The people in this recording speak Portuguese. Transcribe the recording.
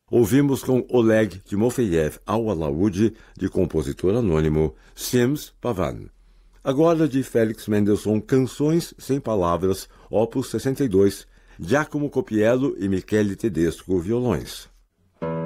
Ouvimos com Oleg Timofeyev ao alaúde, de compositor anônimo, Sims Pavan. Agora de Félix Mendelssohn, Canções Sem Palavras, opus 62, Giacomo Copiello e Michele Tedesco, violões.